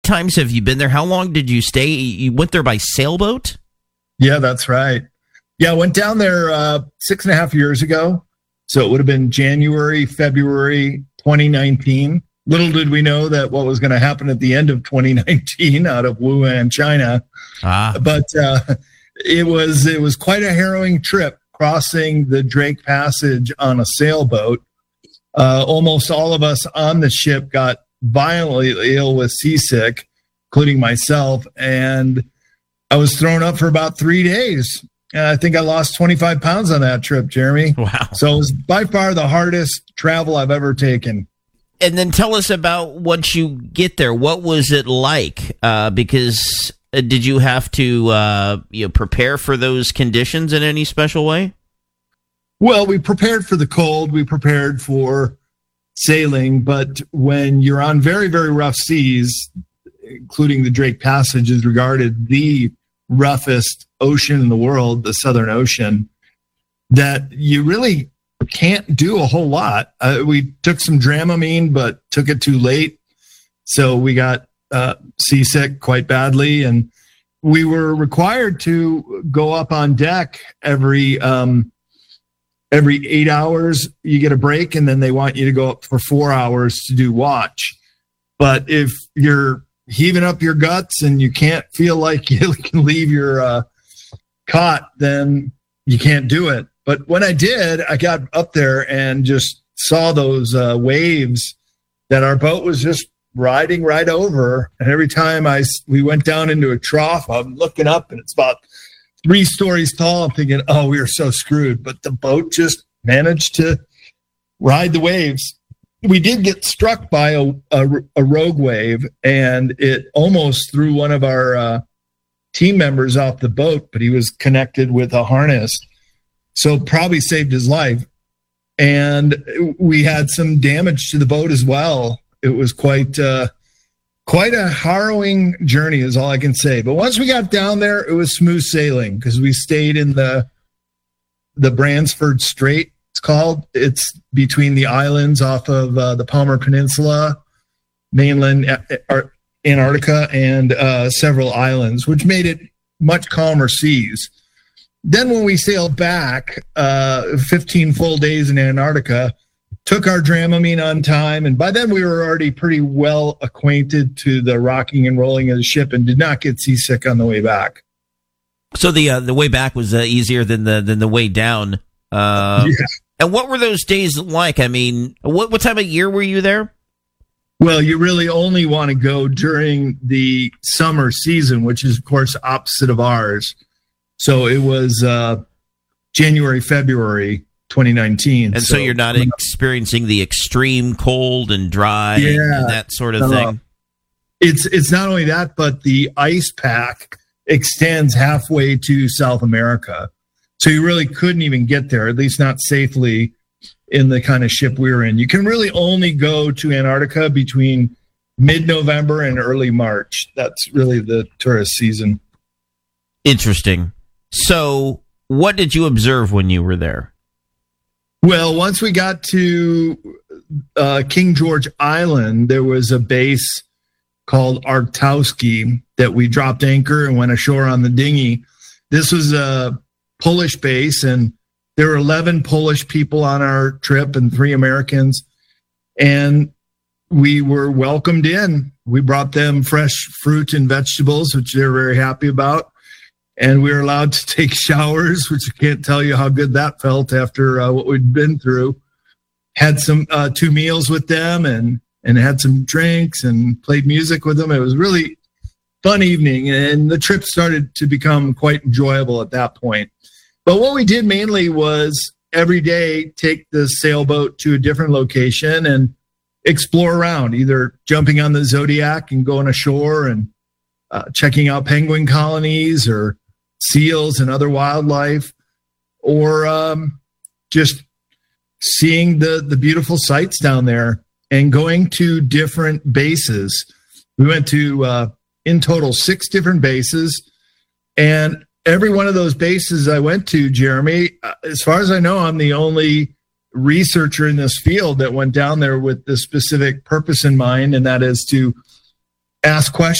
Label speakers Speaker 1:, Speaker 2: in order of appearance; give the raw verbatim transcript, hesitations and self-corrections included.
Speaker 1: times have you been there? How long did you stay? You went there by sailboat?
Speaker 2: Yeah, that's right. Yeah, I went down there uh, six and a half years ago. So it would have been January, February twenty nineteen. Little did we know that what was going to happen at the end of twenty nineteen out of Wuhan, China.
Speaker 1: Ah.
Speaker 2: But uh, it was it was quite a harrowing trip crossing the Drake Passage on a sailboat. Uh, almost all of us on the ship got violently ill with seasick, including myself, and I was thrown up for about three days. And I think I lost twenty-five pounds on that trip, Jeremy.
Speaker 1: Wow.
Speaker 2: So it was by far the hardest travel I've ever taken.
Speaker 1: And then tell us about once you get there, what was it like? Uh, because uh, did you have to uh, you know, prepare for those conditions in any special way?
Speaker 2: Well, we prepared for the cold. We prepared for sailing. But when you're on very, very rough seas, including the Drake Passage is regarded the roughest ocean in the world, the Southern Ocean, that you really can't do a whole lot. Uh, we took some Dramamine, but took it too late. So we got uh, seasick quite badly. And we were required to go up on deck every um, every eight hours. You get a break, and then they want you to go up for four hours to do watch. But if you're heaving up your guts and you can't feel like you can leave your uh, cot, then you can't do it. But when I did, I got up there and just saw those uh, waves that our boat was just riding right over. And every time I we went down into a trough, I'm looking up and it's about three stories tall. I'm thinking, oh, we are so screwed. But the boat just managed to ride the waves. We did get struck by a, a, a rogue wave, and it almost threw one of our uh, team members off the boat, but he was connected with a harness. So probably saved his life. And we had some damage to the boat as well. It was quite uh, quite a harrowing journey is all I can say. But once we got down there, it was smooth sailing because we stayed in the the Bransford Strait, it's called. It's between the islands off of uh, the Palmer Peninsula, mainland Antarctica, and uh, several islands, which made it much calmer seas. Then when we sailed back, uh, fifteen full days in Antarctica, took our Dramamine on time, and by then we were already pretty well acquainted to the rocking and rolling of the ship and did not get seasick on the way back.
Speaker 1: So the uh, the way back was uh, easier than the than the way down. Uh, yeah. And what were those days like? I mean, what what time of year were you there?
Speaker 2: Well, you really only want to go during the summer season, which is, of course, opposite of ours. So it was uh, January, February twenty nineteen.
Speaker 1: And so, so you're not experiencing the extreme cold and dry
Speaker 2: yeah,
Speaker 1: and that sort of uh, thing?
Speaker 2: It's it's not only that, but the ice pack extends halfway to South America. So you really couldn't even get there, at least not safely in the kind of ship we were in. You can really only go to Antarctica between mid-November and early March. That's really the tourist season.
Speaker 1: Interesting. So what did you observe when you were there?
Speaker 2: Well, once we got to uh, King George Island, there was a base called Arctowski that we dropped anchor and went ashore on the dinghy. This was a Polish base, and there were eleven Polish people on our trip and three Americans, and we were welcomed in. We brought them fresh fruit and vegetables, which they're very happy about. And we were allowed to take showers, which I can't tell you how good that felt after uh, what we'd been through. Had some uh, two meals with them and and had some drinks and played music with them. It was really fun evening, and the trip started to become quite enjoyable at that point. But what we did mainly was every day take the sailboat to a different location and explore around, either jumping on the Zodiac and going ashore and uh, checking out penguin colonies or seals and other wildlife, or um, just seeing the, the beautiful sights down there and going to different bases. We went to, uh, in total, six different bases, and every one of those bases I went to, Jeremy, as far as I know, I'm the only researcher in this field that went down there with the specific purpose in mind, and that is to ask questions